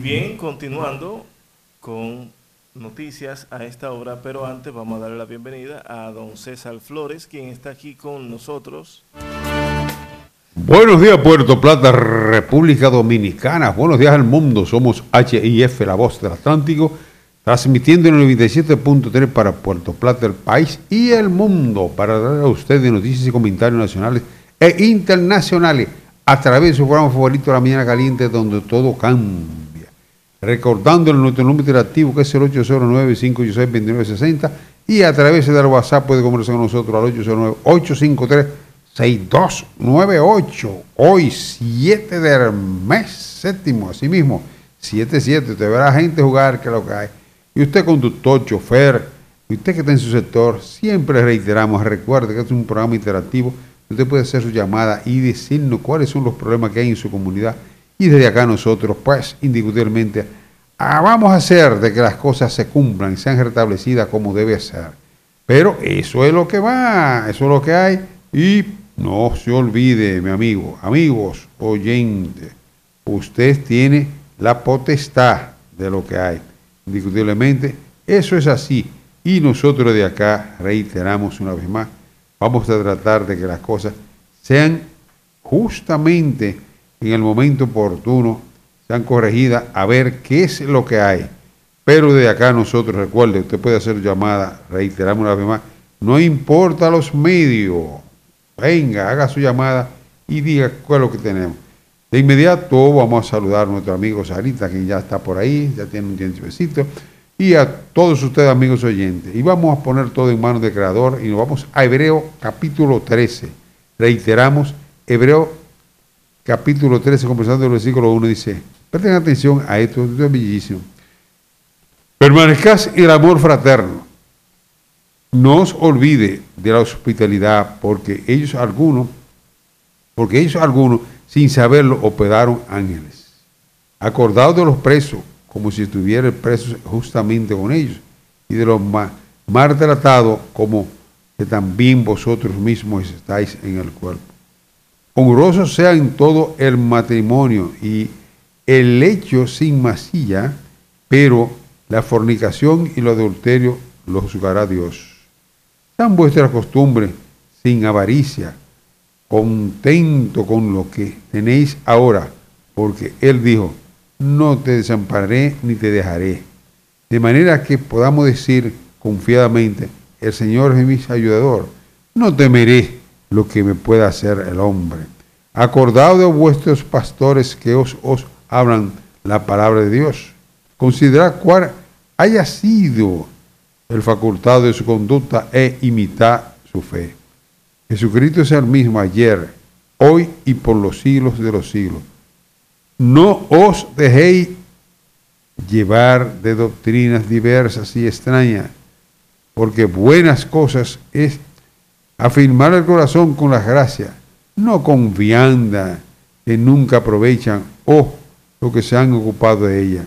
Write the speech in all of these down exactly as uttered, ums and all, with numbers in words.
Bien, continuando con noticias a esta hora, pero antes vamos a darle la bienvenida a don César Flores, quien está aquí con nosotros. Buenos días, Puerto Plata, República Dominicana. Buenos días al mundo. Somos H I F, la voz del Atlántico, transmitiendo en el noventa y siete punto tres para Puerto Plata, el país y el mundo, para dar a ustedes noticias y comentarios nacionales e internacionales a través de su programa favorito, La Mañana Caliente, donde todo cambia. Recordándole nuestro número interactivo, que es el ocho cero nueve, cinco ocho seis, dos nueve seis cero, y a través del WhatsApp puede conversar con nosotros al ocho cero nueve, ocho cinco tres, seis dos nueve ocho. Hoy siete del mes séptimo, así mismo, siete siete, usted verá gente jugar, que es lo que hay. Y usted, conductor, chofer, y usted que está en su sector, siempre reiteramos, recuerde que este es un programa interactivo. Usted puede hacer su llamada y decirnos cuáles son los problemas que hay en su comunidad. Y desde acá nosotros, pues, indiscutiblemente, ah, vamos a hacer de que las cosas se cumplan y sean restablecidas como debe ser. Pero eso es lo que va, eso es lo que hay. Y no se olvide, mi amigo, amigos, oyentes, usted tiene la potestad de lo que hay. Indiscutiblemente, eso es así. Y nosotros de acá reiteramos una vez más, vamos a tratar de que las cosas sean justamente en el momento oportuno, sean corregidas, a ver qué es lo que hay. Pero de acá nosotros, recuerde, usted puede hacer llamada, reiteramos una vez más, no importa los medios, venga, haga su llamada y diga cuál es lo que tenemos. De inmediato vamos a saludar a nuestro amigo Sarita, que ya está por ahí, ya tiene un tiempecito, y a todos ustedes, amigos oyentes. Y vamos a poner todo en manos del Creador y nos vamos a Hebreo capítulo trece. Reiteramos, Hebreo capítulo trece, comenzando el versículo uno, dice, presten atención a esto, esto es bellísimo. Permanezcáis en el amor fraterno. No os olvide de la hospitalidad, porque ellos algunos, porque ellos algunos, sin saberlo, hospedaron ángeles. Acordaos de los presos, como si estuvieran presos justamente con ellos, y de los más maltratados, como que también vosotros mismos estáis en el cuerpo. Honroso sea en todo el matrimonio y el lecho sin masilla, pero la fornicación y el adulterio lo juzgará Dios. Sean vuestras costumbres sin avaricia, contento con lo que tenéis ahora, porque Él dijo, no te desampararé ni te dejaré. De manera que podamos decir confiadamente, el Señor es mi ayudador, no temeré lo que me pueda hacer el hombre. Acordaos de vuestros pastores que os, os hablan la palabra de Dios. Considerad cuál haya sido el facultado de su conducta e imitad su fe. Jesucristo es el mismo ayer, hoy y por los siglos de los siglos. No os dejéis llevar de doctrinas diversas y extrañas, porque buenas cosas es afirmar el corazón con las gracias, no con vianda que nunca aprovechan o lo que se han ocupado de ella.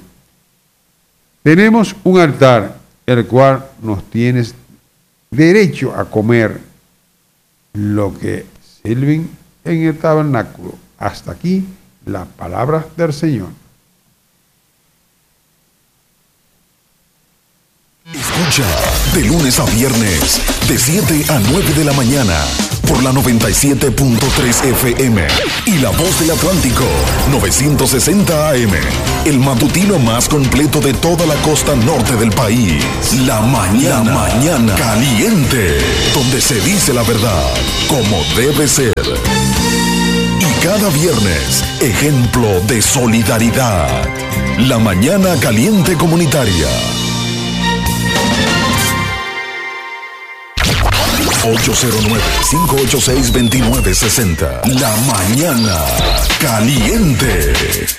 Tenemos un altar, el cual nos tiene derecho a comer lo que sirven en el tabernáculo. Hasta aquí la palabra del Señor. Escucha de lunes a viernes de siete a nueve de la mañana por la noventa y siete punto tres F M y La Voz del Atlántico novecientos sesenta A M, el matutino más completo de toda la costa norte del país. La mañana, la mañana caliente, donde se dice la verdad como debe ser. Y cada viernes, ejemplo de solidaridad. La mañana caliente comunitaria. ocho cero nueve, cinco ocho seis, dos nueve seis cero. La mañana caliente.